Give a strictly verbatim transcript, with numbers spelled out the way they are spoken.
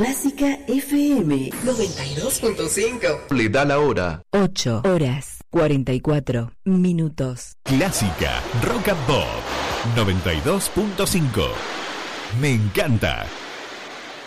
Clásica F M noventa y dos punto cinco. Le da la hora. ocho horas cuarenta y cuatro minutos. Clásica Rock and Pop noventa y dos punto cinco. Me encanta.